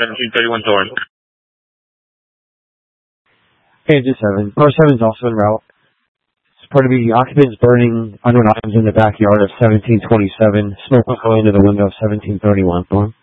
1731 Thorn. Engine 7. Car 7 is also en route. It's part of the occupants burning unknown items in the backyard of 1727. Smoke was going into the window of 1731 Thorn.